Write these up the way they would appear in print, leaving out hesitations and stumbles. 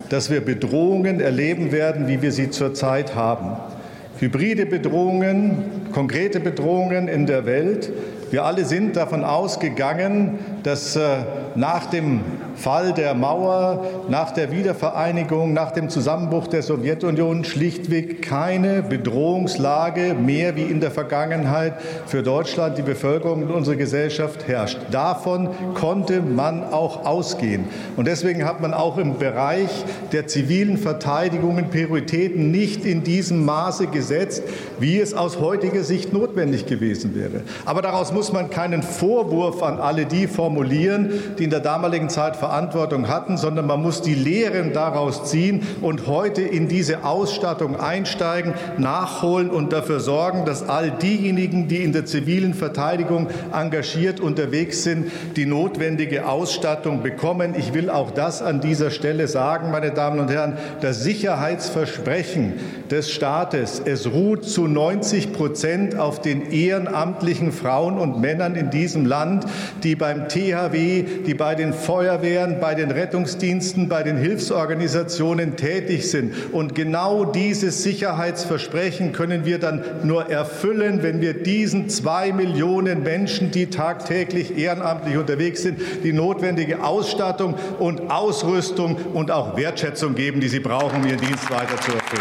dass wir Bedrohungen erleben werden, wie wir sie zurzeit haben. Hybride Bedrohungen, konkrete Bedrohungen in der Welt. Wir alle sind davon ausgegangen, dass nach dem Fall der Mauer, nach der Wiedervereinigung, nach dem Zusammenbruch der Sowjetunion schlichtweg keine Bedrohungslage mehr wie in der Vergangenheit für Deutschland, die Bevölkerung und unsere Gesellschaft herrscht. Davon konnte man auch ausgehen. Und deswegen hat man auch im Bereich der zivilen Verteidigung Prioritäten nicht in diesem Maße gesetzt, wie es aus heutiger Sicht notwendig gewesen wäre. Aber daraus muss man keinen Vorwurf an alle die formulieren, die in der damaligen Zeit Verantwortung hatten, sondern man muss die Lehren daraus ziehen und heute in diese Ausstattung einsteigen, nachholen und dafür sorgen, dass all diejenigen, die in der zivilen Verteidigung engagiert unterwegs sind, die notwendige Ausstattung bekommen. Ich will auch das an dieser Stelle sagen, meine Damen und Herren, das Sicherheitsversprechen des Staates, es ruht zu 90% auf den ehrenamtlichen Frauen und Männern in diesem Land, die beim THW, die bei den Feuerwehren, bei den Rettungsdiensten, bei den Hilfsorganisationen tätig sind. Und genau dieses Sicherheitsversprechen können wir dann nur erfüllen, wenn wir diesen 2 Millionen Menschen, die tagtäglich ehrenamtlich unterwegs sind, die notwendige Ausstattung und Ausrüstung und auch Wertschätzung geben, die sie brauchen, um ihren Dienst weiter zu erfüllen.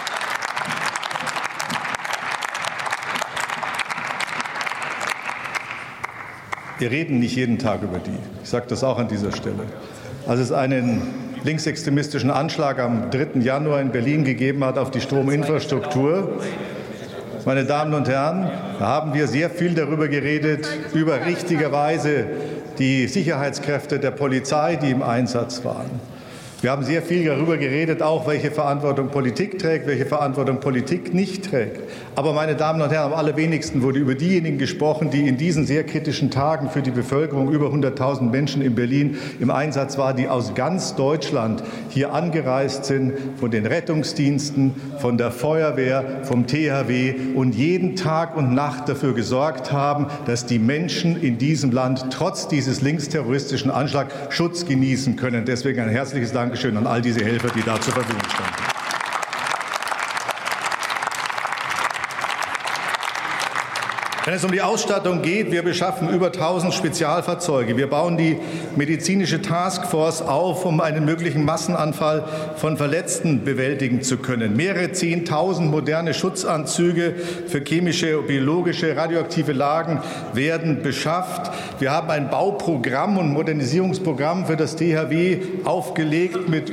Wir reden nicht jeden Tag über die. Ich sage das auch an dieser Stelle. Als es einen linksextremistischen Anschlag am 3. Januar in Berlin gegeben hat auf die Strominfrastruktur, meine Damen und Herren, da haben wir sehr viel darüber geredet, über richtigerweise die Sicherheitskräfte der Polizei, die im Einsatz waren. Wir haben sehr viel darüber geredet, auch welche Verantwortung Politik trägt, welche Verantwortung Politik nicht trägt. Aber, meine Damen und Herren, am allerwenigsten wurde über diejenigen gesprochen, die in diesen sehr kritischen Tagen für die Bevölkerung, über 100.000 Menschen in Berlin im Einsatz waren, die aus ganz Deutschland hier angereist sind, von den Rettungsdiensten, von der Feuerwehr, vom THW und jeden Tag und Nacht dafür gesorgt haben, dass die Menschen in diesem Land trotz dieses linksterroristischen Anschlags Schutz genießen können. Deswegen ein herzliches Dankeschön an all diese Helfer, die da zur Verfügung standen. Wenn es um die Ausstattung geht, wir beschaffen über 1.000 Spezialfahrzeuge. Wir bauen die medizinische Taskforce auf, um einen möglichen Massenanfall von Verletzten bewältigen zu können. Mehrere 10.000 moderne Schutzanzüge für chemische, biologische, radioaktive Lagen werden beschafft. Wir haben ein Bauprogramm und Modernisierungsprogramm für das THW aufgelegt mit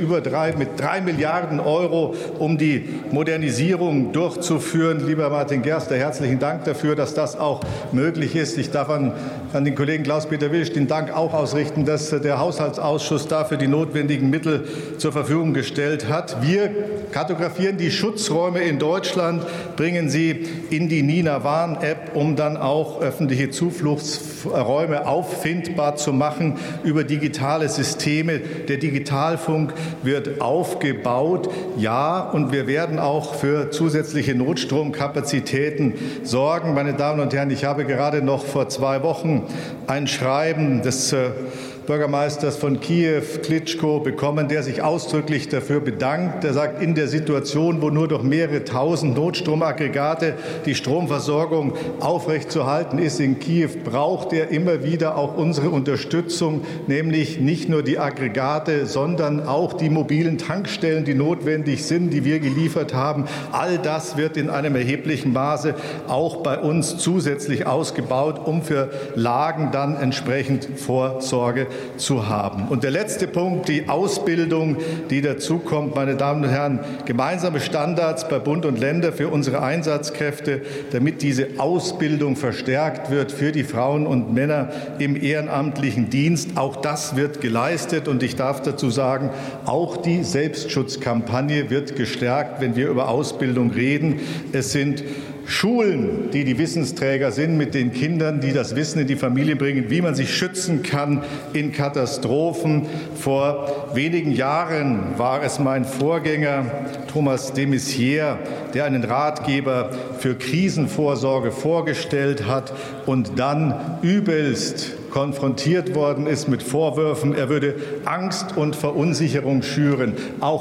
3 Milliarden Euro, um die Modernisierung durchzuführen. Lieber Martin Gerster, herzlichen Dank dafür, dass das auch möglich ist. Ich darf an den Kollegen Klaus-Peter Wilsch den Dank auch ausrichten, dass der Haushaltsausschuss dafür die notwendigen Mittel zur Verfügung gestellt hat. Wir kartografieren die Schutzräume in Deutschland, bringen sie in die Nina Warn-App, um dann auch öffentliche Zufluchtsräume auffindbar zu machen über digitale Systeme. Der Digitalfunk wird aufgebaut. Ja, und wir werden auch für zusätzliche Notstromkapazitäten sorgen. Meine Damen und Herren, ich habe gerade noch vor 2 Wochen ein Schreiben des Bürgermeisters von Kiew, Klitschko, bekommen, der sich ausdrücklich dafür bedankt. Er sagt, in der Situation, wo nur durch mehrere tausend Notstromaggregate die Stromversorgung aufrechtzuerhalten ist in Kiew, braucht er immer wieder auch unsere Unterstützung, nämlich nicht nur die Aggregate, sondern auch die mobilen Tankstellen, die notwendig sind, die wir geliefert haben. All das wird in einem erheblichen Maße auch bei uns zusätzlich ausgebaut, um für Lagen dann entsprechend Vorsorge zu haben. Und der letzte Punkt, die Ausbildung, die dazukommt, meine Damen und Herren, gemeinsame Standards bei Bund und Länder für unsere Einsatzkräfte, damit diese Ausbildung verstärkt wird für die Frauen und Männer im ehrenamtlichen Dienst. Auch das wird geleistet und ich darf dazu sagen, auch die Selbstschutzkampagne wird gestärkt, wenn wir über Ausbildung reden. Es sind Schulen, die die Wissensträger sind, mit den Kindern, die das Wissen in die Familie bringen, wie man sich schützen kann in Katastrophen. Vor wenigen Jahren war es mein Vorgänger Thomas de Maizière, der einen Ratgeber für Krisenvorsorge vorgestellt hat und dann übelst konfrontiert worden ist mit Vorwürfen, er würde Angst und Verunsicherung schüren. Auch